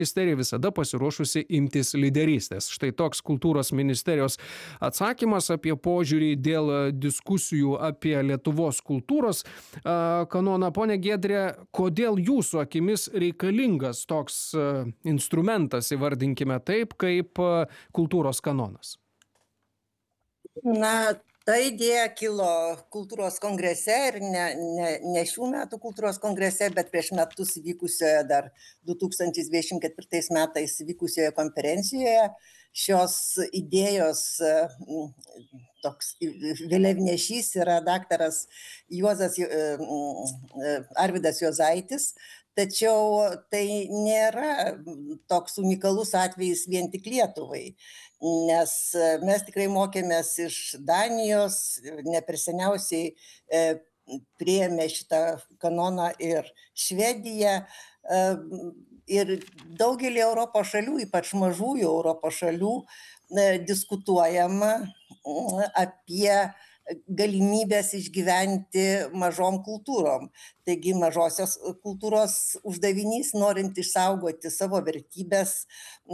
ministerija visada pasiruošusi imtis lyderystės. Štai toks kultūros ministerijos atsakymas apie požiūrį dėl diskusijų apie Lietuvos kultūros kanoną. Pone Giedre, kodėl jūsų akimis reikalingas toks instrumentas, įvardinkime taip, kaip kultūros kanonas? Na, ta idėja kilo kultūros kongrese ir ne šių metų kultūros kongrese, bet prieš metus vykusioje dar 2024 metais vykusioje konferencijoje. Šios idėjos toks vėliavnešys yra daktaras Arvydas Juozaitis, tačiau tai nėra toks unikalus atvejis vien tik Lietuvai, nes mes tikrai mokėmės iš Danijos, ne per seniausiai priėmė šitą kanoną ir Švedija. Ir daugelį Europos šalių, ypač mažųjų Europos šalių, diskutuojama apie galimybės išgyventi mažom kultūrom. Taigi mažosios kultūros uždavinys, norint išsaugoti savo vertybės,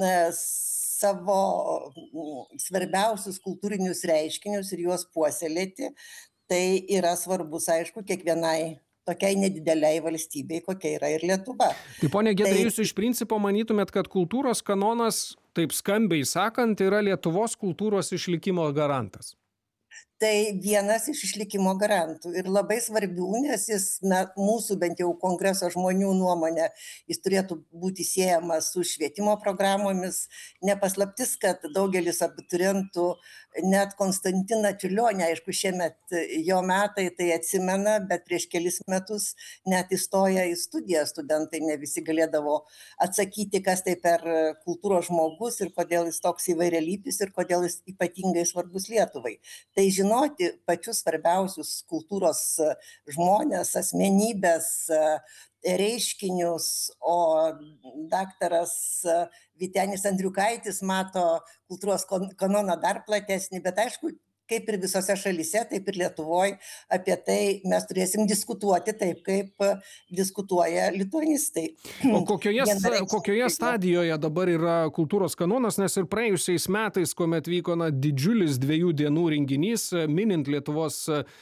savo svarbiausius kultūrinius reiškinius ir juos puoselėti, tai yra svarbus, aišku, kiekvienai tokiai nedideliai valstybei, kokia yra ir Lietuva. Tai ponia Giedre, jūs iš principo manytumėt, kad kultūros kanonas, taip skambiai sakant, yra Lietuvos kultūros išlikimo garantas? Tai vienas iš išlikimo garantų ir labai svarbių, nes jis mūsų bent jau kongreso žmonių nuomonė, jis turėtų būti siejamas su švietimo programomis. Nepaslaptis, kad daugelis abiturientų net Konstantiną Čiurlionį, aišku, šiemet jo metai tai atsimena, bet prieš kelis metus net įstoję į studiją studentai ne visi galėdavo atsakyti, kas tai per kultūros žmogus ir kodėl jis toks įvairialypis ir kodėl jis ypatingai svarbus Lietuvai. Tai žinoti pačius svarbiausius kultūros žmonės, asmenybės, reiškinius, o daktaras Vytenis Andriukaitis mato kultūros kanoną dar platesnį, bet aišku, kaip ir visose šalyse, taip ir Lietuvoje, apie tai mes turėsim diskutuoti taip, kaip diskutuoja lituanistai. O kokioje stadijoje dabar yra kultūros kanonas, nes ir praėjusiais metais, kuomet vyko didžiulis 2 dienų renginys, minint Lietuvos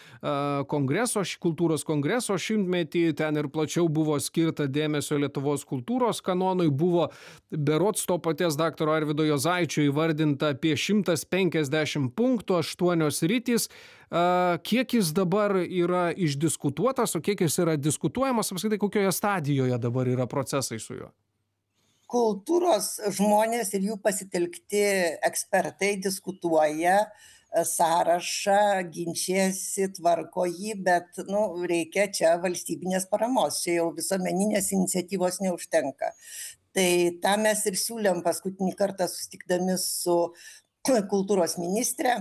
kultūros kongreso 100-metį, ten ir plačiau buvo skirta dėmesio Lietuvos kultūros kanonui, buvo berods to paties daktaro Arvydo Juozaičio įvardinta apie 150 punktų, 8 sritys. Kiek jis dabar yra išdiskutuotas, o kiek jis yra diskutuojamas, apskritai kokioje stadijoje dabar yra procesai su juo? Kultūros žmonės ir jų pasitelkti ekspertai diskutuoja sąrašą, ginčiasi, tvarko jį, bet reikia čia valstybinės paramos, čia jau visuomeninės iniciatyvos neužtenka. Tai tą mes ir siūlėm paskutinį kartą susitikdami su kultūros ministre.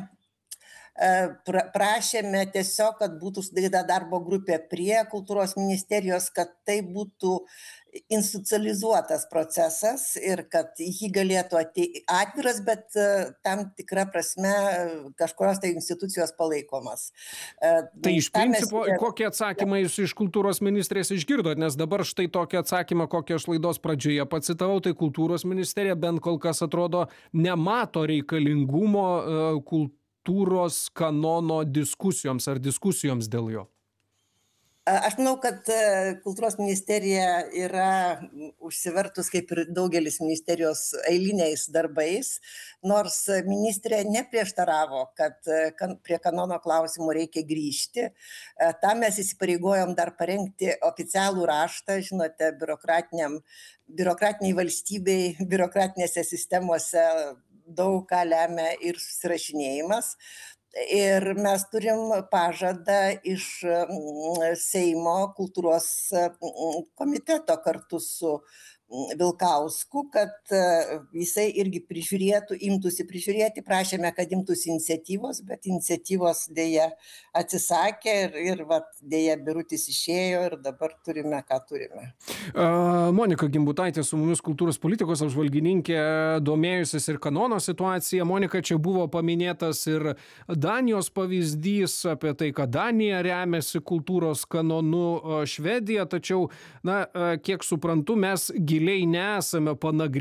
Prašėme tiesiog, kad būtų sudaryta darbo grupė prie kultūros ministerijos, kad tai būtų institucionalizuotas procesas ir kad jį galėtų atviras, bet tam tikra prasme kažkurios tai institucijos palaikomas. Tai iš principo, kokį atsakymą jūs iš kultūros ministrės išgirdot, nes dabar štai tokį atsakymą, kokį aš laidos pradžioje pacitavau, tai kultūros ministerija bent kol kas atrodo nemato reikalingumo kultūros kanono diskusijoms ar diskusijoms dėl jo. Aš manau, kad kultūros ministerija yra užsivertus, kaip ir daugelis ministerijos, eiliniais darbais, nors ministrė neprieštaravo, kad prie kanono klausimų reikia grįžti. Tam mes įsipareigojom dar parengti oficialų raštą, žinote, biurokratiniai valstybei, biurokratinėse sistemose daug ką lemia ir susirašinėjimas. Ir mes turim pažadą iš Seimo kultūros komiteto kartu su Vilkausku, kad jisai irgi imtųsi prižiūrėti, prašėme, kad imtųsi iniciatyvos, bet iniciatyvos dėja atsisakė ir dėja Birutis išėjo ir dabar turime, ką turime. Monika Gimbutaitė su mumis, kultūros politikos apžvalgininkė, domėjusis ir kanono situacija. Monika, čia buvo paminėtas ir Danijos pavyzdys apie tai, kad Danija remiasi kultūros kanonu, Švedija, tačiau, kiek suprantu, mes giliai nesame panagrinėję